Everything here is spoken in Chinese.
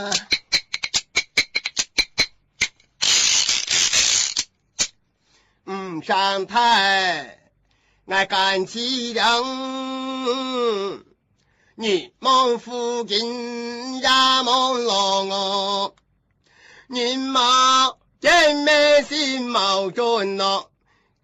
上台俺干起梁，你们附近呀门郎哦，你妈真没心毛准呐，